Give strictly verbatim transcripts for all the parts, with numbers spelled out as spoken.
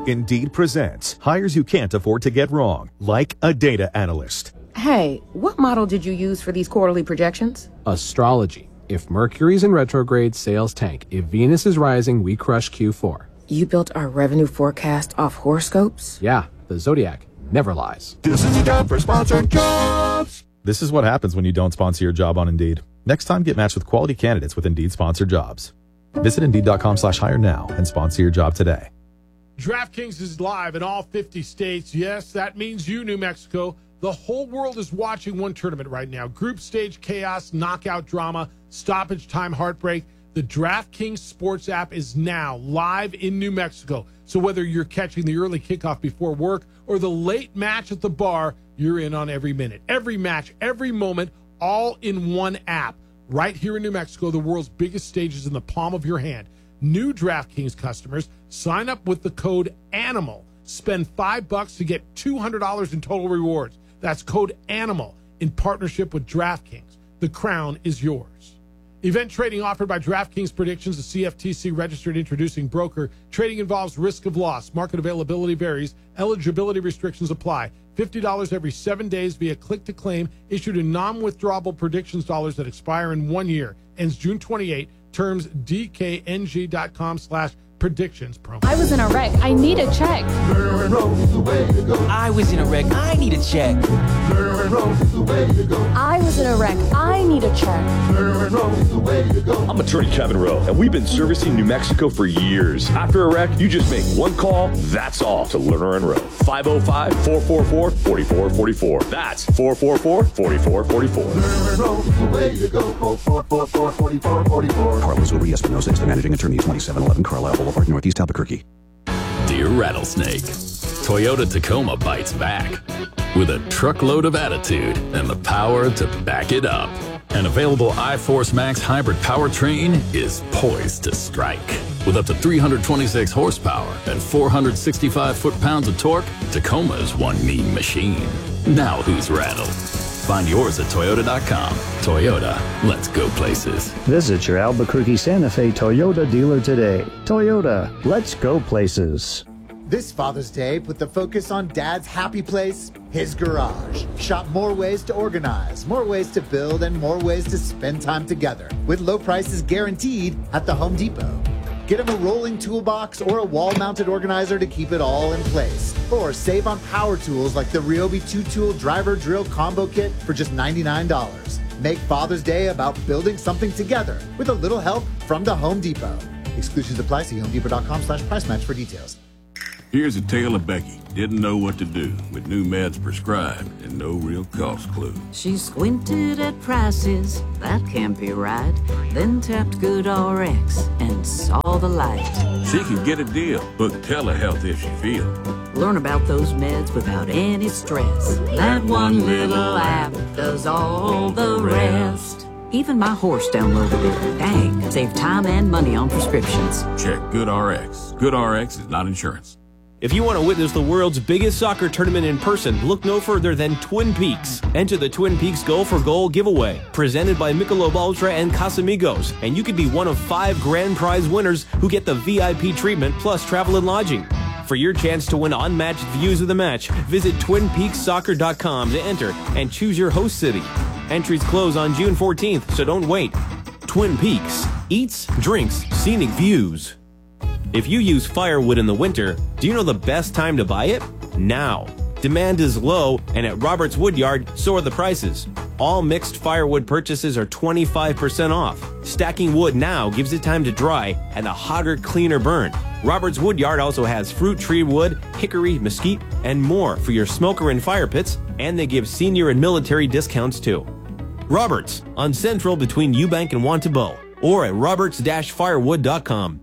Indeed presents hires you can't afford to get wrong, like a data analyst. Hey, what model did you use for these quarterly projections? Astrology. If Mercury's in retrograde, sales tank. If Venus is rising, we crush Q four. You built our revenue forecast off horoscopes? Yeah, the Zodiac never lies. This is a job for sponsored jobs. This is what happens when you don't sponsor your job on Indeed. Next time, get matched with quality candidates with Indeed sponsored jobs. Visit Indeed.com slash hire now and sponsor your job today. DraftKings is live in all fifty states. Yes, that means you, New Mexico. The whole world is watching one tournament right now. Group stage chaos, knockout drama, stoppage time heartbreak. The DraftKings Sports app is now live in New Mexico. So whether you're catching the early kickoff before work or the late match at the bar, you're in on every minute, every match, every moment, all in one app. Right here in New Mexico, the world's biggest stage is in the palm of your hand. New DraftKings customers, sign up with the code ANIMAL. Spend five bucks to get two hundred dollars in total rewards. That's code ANIMAL in partnership with DraftKings. The crown is yours. Event trading offered by DraftKings Predictions, a C F T C-registered introducing broker. Trading involves risk of loss. Market availability varies. Eligibility restrictions apply. fifty dollars every seven days via click-to-claim. Issued in non-withdrawable predictions dollars that expire in one year. Ends June twenty-eighth. Terms D K N G dot com slash predictions promo. I was in a wreck. I need a check. I was in a wreck. I need a check. I was in a wreck. I need a check. I'm attorney Kevin Rowe, and we've been servicing New Mexico for years. After a wreck, you just make one call, that's all, to Lerner and Rowe. five oh five, four four four, four four four four. That's four four four, four four four four. Carlos Uri Espinosa is the managing attorney, twenty-seven eleven Carlisle Boulevard, Northeast Albuquerque. Dear Rattlesnake, Toyota Tacoma bites back with a truckload of attitude and the power to back it up. An available iForce Max hybrid powertrain is poised to strike. With up to three hundred twenty-six horsepower and four hundred sixty-five foot-pounds of torque, Tacoma is one mean machine. Now who's rattled? Find yours at Toyota dot com. Toyota, let's go places. Visit your Albuquerque Santa Fe Toyota dealer today. Toyota, let's go places. This Father's Day, put the focus on Dad's happy place, his garage. Shop more ways to organize, more ways to build, and more ways to spend time together. With low prices guaranteed at the Home Depot. Get him a rolling toolbox or a wall-mounted organizer to keep it all in place. Or save on power tools like the Ryobi two-tool driver drill combo kit for just ninety-nine dollars. Make Father's Day about building something together with a little help from the Home Depot. Exclusions apply. See homedepot.com slash price match for details. Here's a tale of Becky. Didn't know what to do with new meds prescribed and no real cost clue. She squinted at prices, that can't be right. Then tapped GoodRx and saw the light. She can get a deal, book telehealth if she feels. Learn about those meds without any stress. That one little app does all the rest. Even my horse downloaded it. Dang, save time and money on prescriptions. Check GoodRx. GoodRx is not insurance. If you want to witness the world's biggest soccer tournament in person, look no further than Twin Peaks. Enter the Twin Peaks Goal for Goal giveaway, presented by Michelob Ultra and Casamigos, and you could be one of five grand prize winners who get the V I P treatment plus travel and lodging. For your chance to win unmatched views of the match, visit twin peaks soccer dot com to enter and choose your host city. Entries close on June fourteenth, so don't wait. Twin Peaks. Eats, drinks, scenic views. If you use firewood in the winter, do you know the best time to buy it? Now. Demand is low, and at Roberts Woodyard, so are the prices. All mixed firewood purchases are twenty-five percent off. Stacking wood now gives it time to dry and a hotter, cleaner burn. Roberts Woodyard also has fruit tree wood, hickory, mesquite, and more for your smoker and fire pits, and they give senior and military discounts too. Roberts, on Central between Eubank and Wantabo, or at roberts dash firewood dot com.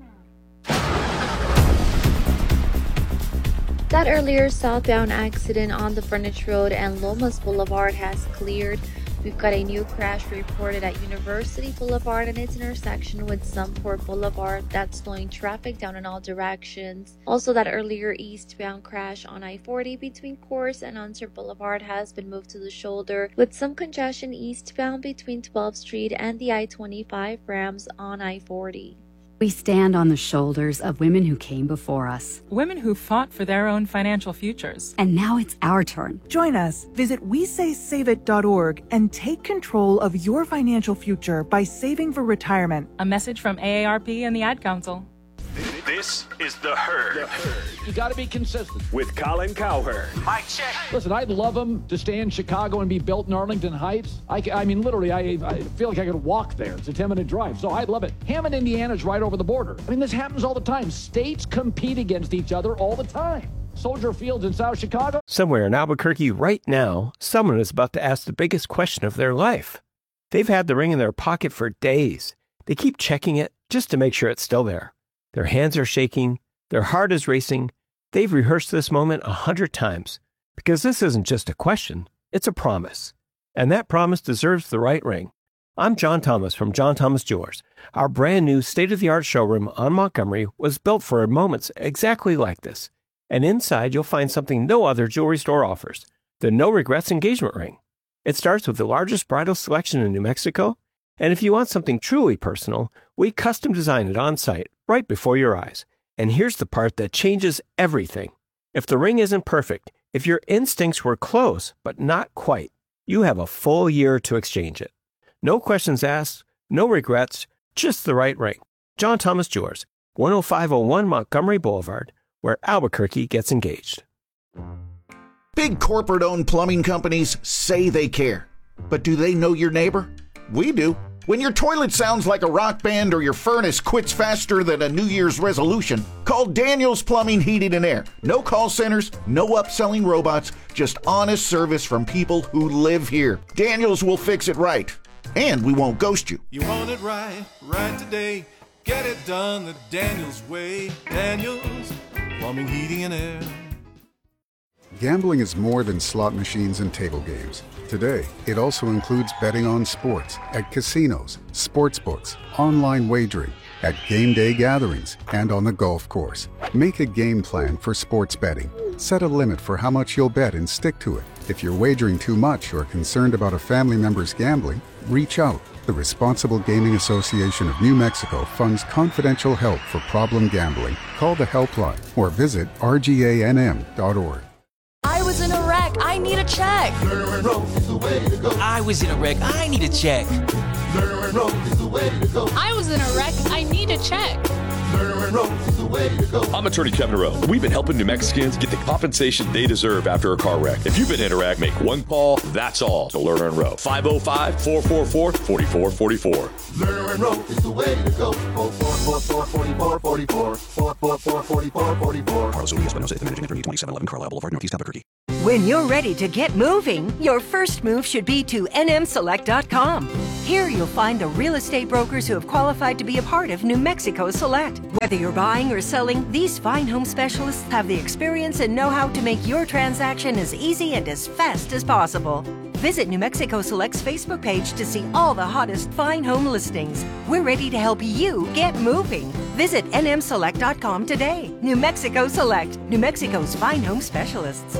That earlier southbound accident on the Frontage Road and Lomas Boulevard has cleared. We've got a new crash reported at University Boulevard and its intersection with Sunport Boulevard. That's slowing traffic down in all directions. Also, that earlier eastbound crash on I forty between Coors and Unser Boulevard has been moved to the shoulder, with some congestion eastbound between twelfth Street and the I twenty-five Rams on I forty. We stand on the shoulders of women who came before us. Women who fought for their own financial futures. And now it's our turn. Join us. Visit we say save it dot org and take control of your financial future by saving for retirement. A message from A A R P and the Ad Council. This is The Herd. The Herd. You got to be consistent. With Colin Cowherd. Mike check. Listen, I'd love him to stay in Chicago and be built in Arlington Heights. I, I mean, literally, I, I feel like I could walk there. It's a ten-minute drive, so I'd love it. Hammond, Indiana's right over the border. I mean, this happens all the time. States compete against each other all the time. Soldier Field's in South Chicago. Somewhere in Albuquerque right now, someone is about to ask the biggest question of their life. They've had the ring in their pocket for days. They keep checking it just to make sure it's still there. Their hands are shaking. Their heart is racing. They've rehearsed this moment a hundred times because this isn't just a question. It's a promise. And that promise deserves the right ring. I'm John Thomas from John Thomas Jewelers. Our brand new state-of-the-art showroom on Montgomery was built for moments exactly like this. And inside you'll find something no other jewelry store offers, the No Regrets engagement ring. It starts with the largest bridal selection in New Mexico. And if you want something truly personal, we custom design it on site right before your eyes. And here's the part that changes everything. If the ring isn't perfect, if your instincts were close but not quite, you have a full year to exchange it. No questions asked, no regrets, just the right ring. John Thomas Jewelers, one oh five oh one Montgomery Boulevard, where Albuquerque gets engaged. Big corporate-owned plumbing companies say they care. But do they know your neighbor? We do. When your toilet sounds like a rock band or your furnace quits faster than a New Year's resolution, call Daniels Plumbing, Heating and Air. No call centers, no upselling robots, just honest service from people who live here. Daniels will fix it right, and we won't ghost you. You want it right, right today. Get it done the Daniels way. Daniels Plumbing, Heating and Air. Gambling is more than slot machines and table games. Today, it also includes betting on sports, at casinos, sports books, online wagering, at game day gatherings, and on the golf course. Make a game plan for sports betting. Set a limit for how much you'll bet and stick to it. If you're wagering too much or are concerned about a family member's gambling, reach out. The Responsible Gaming Association of New Mexico funds confidential help for problem gambling. Call the helpline or visit R G A N M dot org. I was in a wreck. I need a check. Lerner and Rowe is the way to go. I was in a wreck. I need a check. Lerner and Rowe is the way to go. I was in a wreck. I need a check. Lerner and Rowe is the way to go. I'm attorney Kevin Rowe. We've been helping New Mexicans get the compensation they deserve after a car wreck. If you've been in a wreck, make one call. That's all to Lerner and Rowe. five oh five, four four four, four four four four. Lerner and Rowe is the way to go. four four four, four four four, four four four, four four four, four four. Carlos Urias Espinosa, managing attorney, twenty-seven eleven Carlisle Boulevard, Northeast Albuquerque. When you're ready to get moving, your first move should be to N M select dot com. Here you'll find the real estate brokers who have qualified to be a part of New Mexico Select. Whether you're buying or selling, these fine home specialists have the experience and know-how to make your transaction as easy and as fast as possible. Visit New Mexico Select's Facebook page to see all the hottest fine home listings. We're ready to help you get moving. Visit N M select dot com today. New Mexico Select, New Mexico's fine home specialists.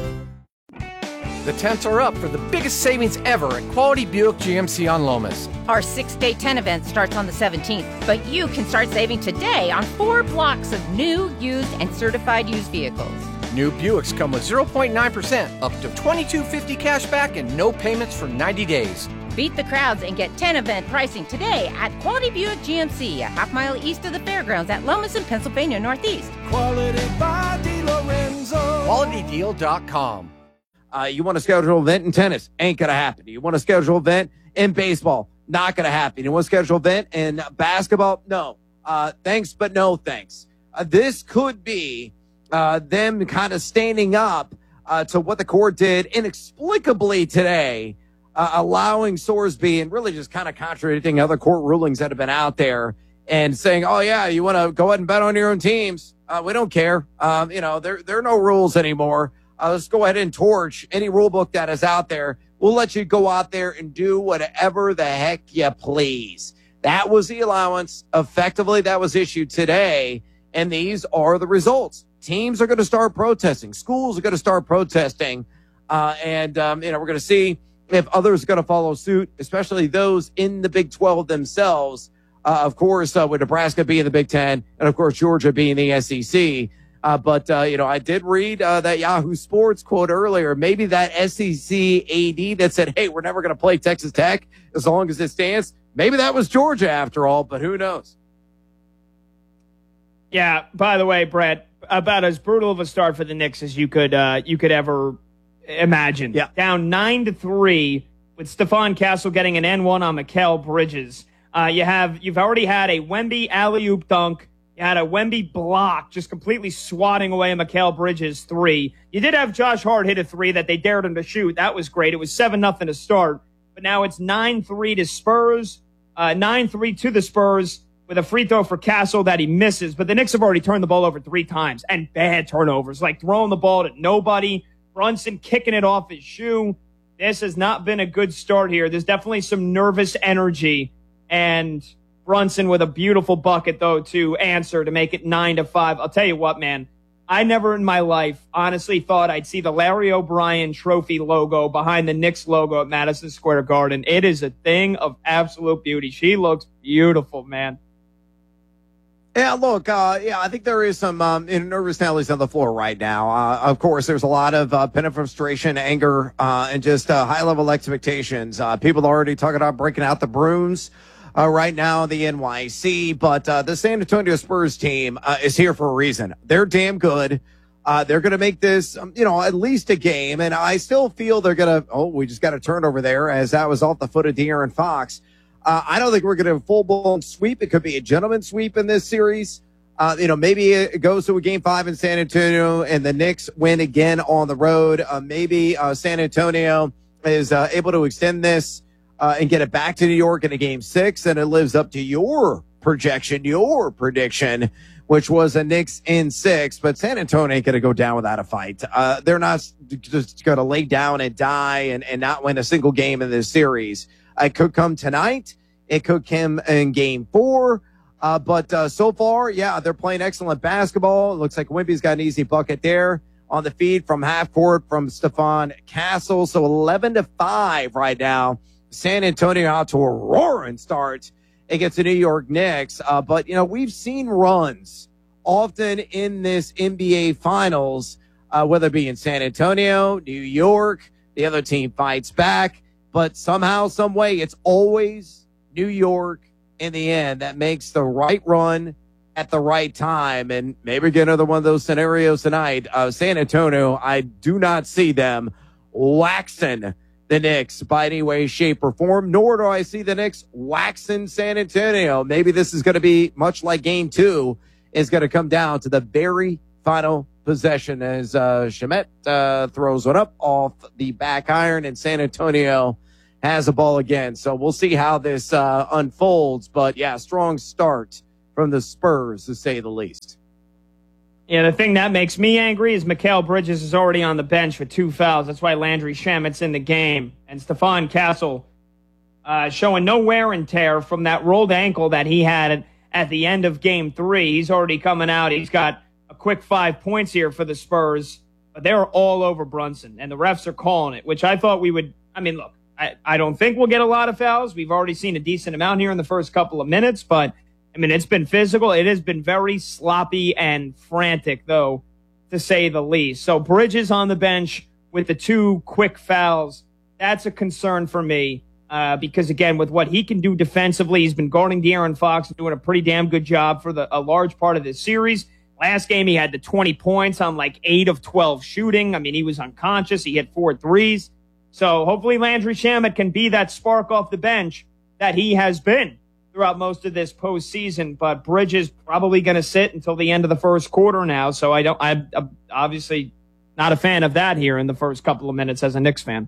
The tents are up for the biggest savings ever at Quality Buick G M C on Lomas. Our six-day tent event starts on the seventeenth, but you can start saving today on four blocks of new, used, and certified used vehicles. New Buicks come with zero point nine percent, up to twenty-two fifty cash back, and no payments for ninety days. Beat the crowds and get tent event pricing today at Quality Buick G M C, a half mile east of the fairgrounds at Lomas in Pennsylvania Northeast. Quality by DeLorenzo. Quality Deal dot com. Uh, you want to schedule an event in tennis? Ain't going to happen. You want to schedule an event in baseball? Not going to happen. You want to schedule an event in basketball? No. Uh, thanks, but no thanks. Uh, this could be uh, them kind of standing up uh, to what the court did inexplicably today, uh, allowing Sorsby and really just kind of contradicting other court rulings that have been out there and saying, oh, yeah, you want to go ahead and bet on your own teams? Uh, we don't care. Um, you know, there, there are no rules anymore. Uh, let's go ahead and torch any rule book that is out there. We'll let you go out there and do whatever the heck you please. That was the allowance. Effectively, that was issued today, and these are the results. Teams are going to start protesting. Schools are going to start protesting, uh, and um, you know we're going to see if others are going to follow suit, especially those in the Big twelve themselves, uh, of course, uh, with Nebraska being the Big Ten, and of course Georgia being the S E C. Uh, but, uh, you know, I did read uh, that Yahoo Sports quote earlier. Maybe that S E C A D that said, hey, we're never going to play Texas Tech as long as it stands. Maybe that was Georgia after all, but who knows? Yeah, by the way, Brett, about as brutal of a start for the Knicks as you could uh, you could ever imagine. Yeah. Down nine to three with Stephon Castle getting an N one on Mikal Bridges. Uh, you have, you've already had a Wemby alley-oop dunk. You had a Wemby block, just completely swatting away Mikal Bridges' three. You did have Josh Hart hit a three that they dared him to shoot. That was great. It was seven nothing to start. But now it's nine three to Spurs, uh, nine three to the Spurs with a free throw for Castle that he misses. But the Knicks have already turned the ball over three times, and bad turnovers, like throwing the ball to nobody. Brunson kicking it off his shoe. This has not been a good start here. There's definitely some nervous energy, and Brunson with a beautiful bucket, though, to answer to make it nine to five. I'll tell you what, man. I never in my life honestly thought I'd see the Larry O'Brien trophy logo behind the Knicks logo at Madison Square Garden. It is a thing of absolute beauty. She looks beautiful, man. Yeah, look, uh, yeah, I think there is some um, nervous Nellies on the floor right now. Uh, of course, there's a lot of uh, pent-up frustration, anger, uh, and just uh, high-level expectations. Uh, people are already talking about breaking out the brooms uh, right now in the N Y C, but uh, the San Antonio Spurs team uh, is here for a reason. They're damn good. Uh, they're going to make this, um, you know, at least a game, and I still feel they're going to, oh, we just got a turnover there, as that was off the foot of De'Aaron Fox. Uh, I don't think we're going to have a full-blown sweep. It could be a gentleman's sweep in this series. Uh, you know, maybe it goes to a game five in San Antonio and the Knicks win again on the road. Uh, maybe uh, San Antonio is uh, able to extend this uh, and get it back to New York in a game six, and it lives up to your projection, your prediction, which was a Knicks in six. But San Antonio ain't going to go down without a fight. Uh, they're not just going to lay down and die and, and not win a single game in this series. It could come tonight. It could come in game four. Uh, but uh, so far, yeah, they're playing excellent basketball. It looks like Wemby's got an easy bucket there on the feed from half court from Stephon Castle. So eleven to five right now. San Antonio out to a roaring start against the New York Knicks. Uh, but, you know, we've seen runs often in this N B A Finals, uh, whether it be in San Antonio, New York, the other team fights back. But somehow, some way, it's always New York in the end that makes the right run at the right time. And maybe get another one of those scenarios tonight. Uh, San Antonio, I do not see them waxing the Knicks by any way, shape, or form, nor do I see the Knicks waxing San Antonio. Maybe this is going to be much like game two. It's going to come down to the very final possession as uh, Shamet uh, throws one up off the back iron, and San Antonio has a ball again. So we'll see how this uh, unfolds. But, yeah, strong start from the Spurs, to say the least. Yeah, the thing that makes me angry is Mikal Bridges is already on the bench with two fouls. That's why Landry Shamet's in the game. And Stephon Castle uh, showing no wear and tear from that rolled ankle that he had at, at the end of game three. He's already coming out. He's got a quick five points here for the Spurs. But they're all over Brunson, and the refs are calling it, which I thought we would – I mean, look. I, I don't think we'll get a lot of fouls. We've already seen a decent amount here in the first couple of minutes, but, I mean, it's been physical. It has been very sloppy and frantic, though, to say the least. So Bridges on the bench with the two quick fouls, that's a concern for me uh, because, again, with what he can do defensively, he's been guarding De'Aaron Fox and doing a pretty damn good job for the, a large part of this series. Last game, he had the twenty points on like eight of twelve shooting. I mean, he was unconscious. He hit four threes. So hopefully Landry Shamet can be that spark off the bench that he has been throughout most of this postseason. But Bridges probably going to sit until the end of the first quarter now. So I don't, I'm obviously not a fan of that here in the first couple of minutes as a Knicks fan.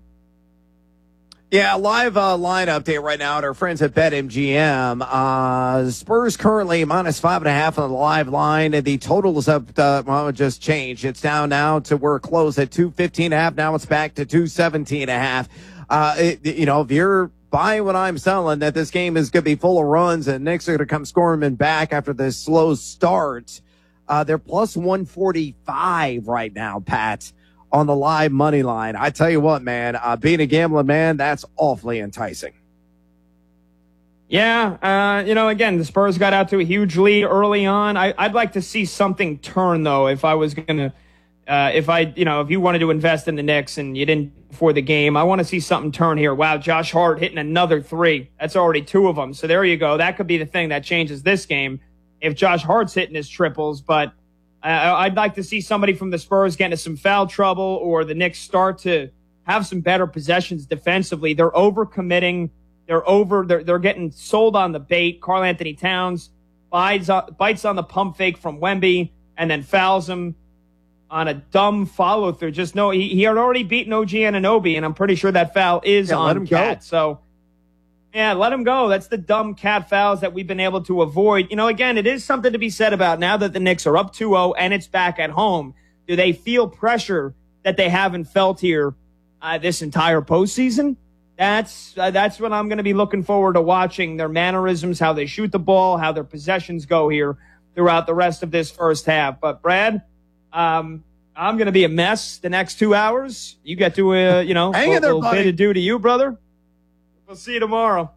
Yeah, live uh, line update right now at our friends at BetMGM. Uh, Spurs currently minus five and a half on the live line. And the total is up, uh, well, it just changed. It's down now to where it closed at two fifteen and a half. Now it's back to two seventeen and a half. Uh, it, you know, if you're buying what I'm selling, that this game is going to be full of runs and Knicks are going to come scoring back after this slow start, uh, they're plus one forty-five right now, Pat, on the live money line. I tell you what, man, uh, being a gambling man, that's awfully enticing. Yeah, uh, you know, again, the Spurs got out to a huge lead early on. I, I'd like to see something turn, though, if I was going to, uh, if I, you know, if you wanted to invest in the Knicks and you didn't before the game, I want to see something turn here. Wow, Josh Hart hitting another three. That's already two of them. So there you go. That could be the thing that changes this game if Josh Hart's hitting his triples. But uh, I'd like to see somebody from the Spurs get into some foul trouble or the Knicks start to have some better possessions defensively. They're overcommitting. They're over. They're they're getting sold on the bait. Karl Anthony Towns bites on, bites on the pump fake from Wemby and then fouls him on a dumb follow through. Just no, he, he had already beaten O G Anunoby, and I'm pretty sure that foul is yeah, on let him Cat. Go. So yeah, let him go. That's the dumb Cat fouls that we've been able to avoid. You know, again, it is something to be said about now that the Knicks are up two oh and it's back at home. Do they feel pressure that they haven't felt here uh, this entire postseason? That's uh, that's what I'm going to be looking forward to watching, their mannerisms, how they shoot the ball, how their possessions go here throughout the rest of this first half. But, Brad, um, I'm going to be a mess the next two hours. You get to, uh, you know, Hang a in there, little buddy. bit of do to you, brother. We'll see you tomorrow.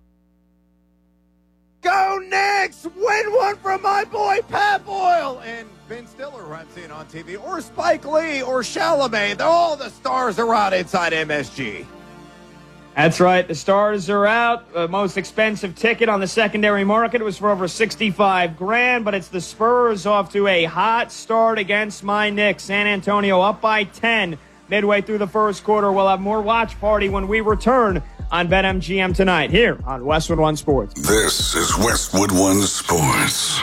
Go Knicks! Win one from my boy Pat Boyle and Ben Stiller, who I'm seeing on T V, or Spike Lee, or Chalamet. All the stars are out inside M S G. That's right. The Stars are out. The most expensive ticket on the secondary market was for over sixty-five grand, but it's the Spurs off to a hot start against my Knicks. San Antonio up by ten midway through the first quarter. We'll have more watch party when we return on BetMGM tonight here on Westwood One Sports. This is Westwood One Sports.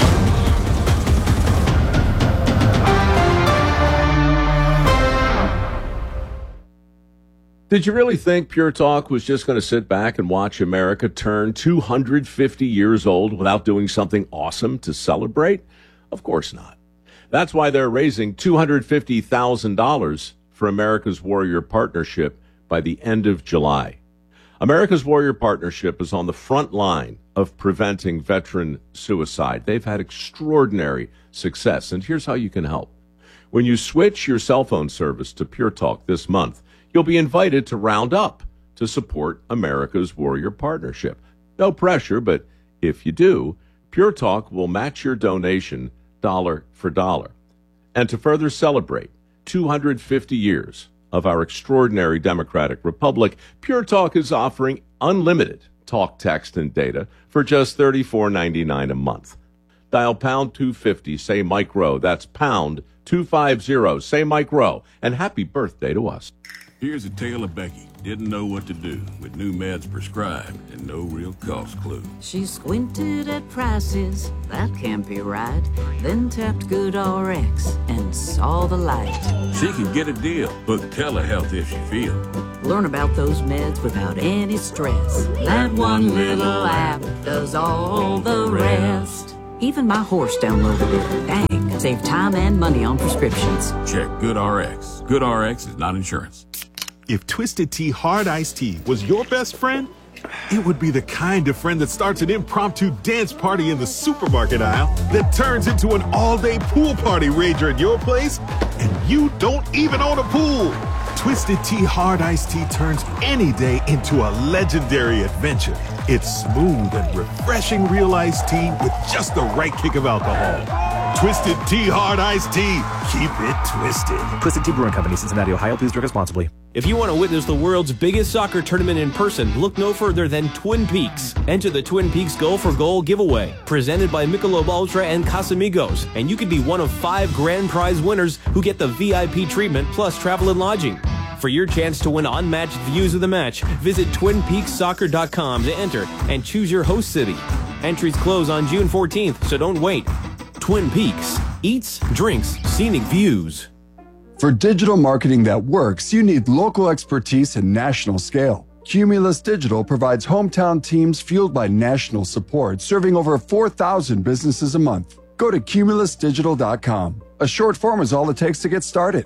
Did you really think Pure Talk was just going to sit back and watch America turn two hundred fifty years old without doing something awesome to celebrate? Of course not. That's why they're raising two hundred fifty thousand dollars for America's Warrior Partnership by the end of July. America's Warrior Partnership is on the front line of preventing veteran suicide. They've had extraordinary success, and here's how you can help. When you switch your cell phone service to Pure Talk this month, you'll be invited to round up to support America's Warrior Partnership. No pressure, but if you do, Pure Talk will match your donation dollar for dollar. And to further celebrate two hundred fifty years of our extraordinary democratic republic, Pure Talk is offering unlimited talk, text, and data for just thirty-four ninety-nine a month. Dial pound two fifty, say Mike Rowe. That's pound two fifty, say Mike Rowe. And happy birthday to us. Here's a tale of Becky. Didn't know what to do with new meds prescribed and no real cost clue. She squinted at prices, that can't be right. Then tapped GoodRx and saw the light. She can get a deal. Book telehealth if she feels. Learn about those meds without any stress. That one little app does all the rest. Even my horse downloaded it. Dang, save time and money on prescriptions. Check GoodRx. GoodRx is not insurance. If Twisted Tea Hard Iced Tea was your best friend, it would be the kind of friend that starts an impromptu dance party in the supermarket aisle that turns into an all-day pool party rager at your place, and you don't even own a pool. Twisted Tea Hard Iced Tea turns any day into a legendary adventure. It's smooth and refreshing real iced tea with just the right kick of alcohol. Twisted Tea Hard Iced Tea. Keep it twisted. Twisted Tea Brewing Company, Cincinnati, Ohio. Please drink responsibly. If you want to witness the world's biggest soccer tournament in person, look no further than Twin Peaks. Enter the Twin Peaks Goal for Goal giveaway, presented by Michelob Ultra and Casamigos, and you could be one of five grand prize winners who get the V I P treatment plus travel and lodging. For your chance to win unmatched views of the match, visit twin peaks soccer dot com to enter and choose your host city. Entries close on June fourteenth, so don't wait. Twin Peaks. Eats, drinks, scenic views. For digital marketing that works, you need local expertise and national scale. Cumulus Digital provides hometown teams fueled by national support, serving over four thousand businesses a month. Go to cumulus digital dot com. A short form is all it takes to get started.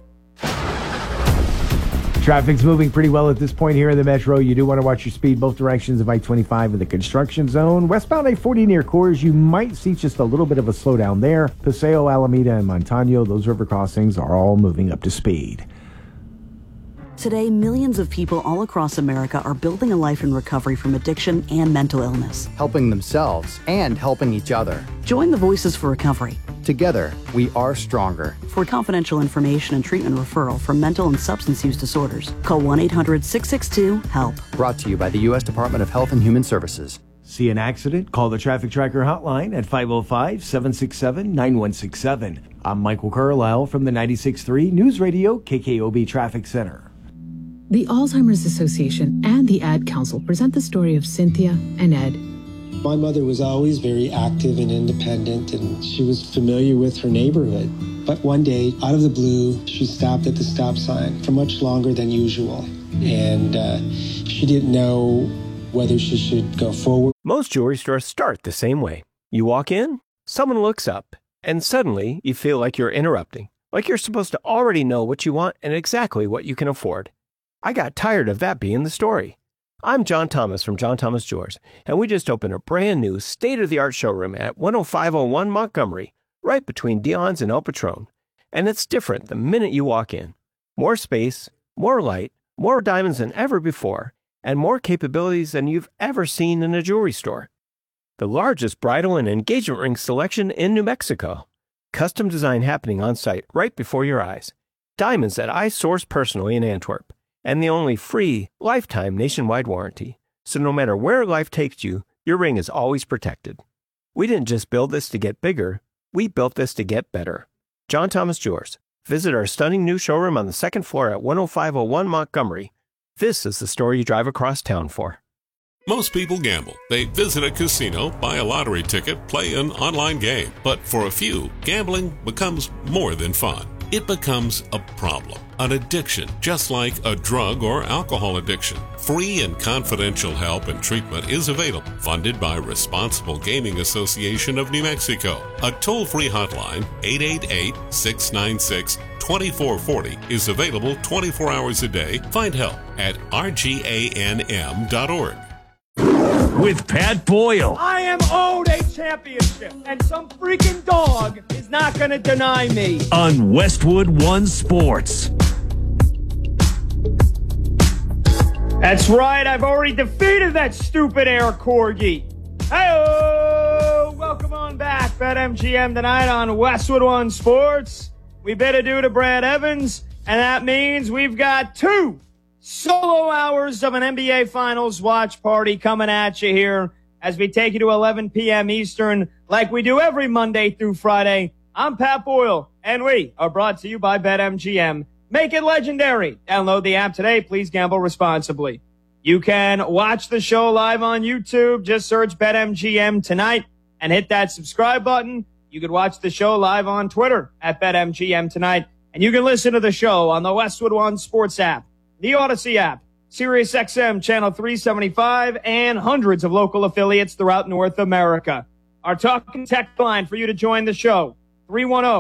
Traffic's moving pretty well at this point here in the metro. You do want to watch your speed both directions of I twenty-five in the construction zone. Westbound I forty near Coors, you might see just a little bit of a slowdown there. Paseo, Alameda, and Montano, those river crossings are all moving up to speed. Today, millions of people all across America are building a life in recovery from addiction and mental illness. Helping themselves and helping each other. Join the Voices for Recovery. Together, we are stronger. For confidential information and treatment referral for mental and substance use disorders, call one eight hundred six six two HELP. Brought to you by the U S Department of Health and Human Services. See an accident? Call the Traffic Tracker hotline at five oh five, seven six seven, nine one six seven. I'm Michael Carlisle from the ninety-six point three News Radio K K O B Traffic Center. The Alzheimer's Association and the Ad Council present the story of Cynthia and Ed. My mother was always very active and independent, and she was familiar with her neighborhood. But one day, out of the blue, she stopped at the stop sign for much longer than usual. And uh, she didn't know whether she should go forward. Most jewelry stores start the same way. You walk in, someone looks up, and suddenly you feel like you're interrupting, like you're supposed to already know what you want and exactly what you can afford. I got tired of that being the story. I'm John Thomas from John Thomas Jewelers, and we just opened a brand new state-of-the-art showroom at one oh five oh one Montgomery, right between Dion's and El Patron. And it's different the minute you walk in. More space, more light, more diamonds than ever before, and more capabilities than you've ever seen in a jewelry store. The largest bridal and engagement ring selection in New Mexico. Custom design happening on site right before your eyes. Diamonds that I source personally in Antwerp. And the only free, lifetime nationwide warranty. So no matter where life takes you, your ring is always protected. We didn't just build this to get bigger, we built this to get better. John Thomas Jewelers. Visit our stunning new showroom on the second floor at one oh five oh one Montgomery. This is the story you drive across town for. Most people gamble. They visit a casino, buy a lottery ticket, play an online game. But for a few, gambling becomes more than fun. It becomes a problem, an addiction, just like a drug or alcohol addiction. Free and confidential help and treatment is available, funded by Responsible Gaming Association of New Mexico. A toll-free hotline, eight eight eight, six nine six, two four four zero, is available twenty-four hours a day. Find help at R G A N M dot org. With Pat Boyle. I am owed a championship, and some freaking dog is not going to deny me. On Westwood One Sports. That's right, I've already defeated that stupid air corgi. Hey-oh! Welcome on back, BetMGM tonight on Westwood One Sports. We bid adieu to Brad Evans, and that means we've got two solo hours of an N B A Finals watch party coming at you here as we take you to eleven p.m. Eastern like we do every Monday through Friday. I'm Pat Boyle, and we are brought to you by BetMGM. Make it legendary. Download the app today. Please gamble responsibly. You can watch the show live on YouTube. Just search BetMGM tonight and hit that subscribe button. You can watch the show live on Twitter at BetMGM tonight, and you can listen to the show on the Westwood One Sports app, the Odyssey app, Sirius X M Channel three seventy-five, and hundreds of local affiliates throughout North America. Our talk and text line for you to join the show, three one zero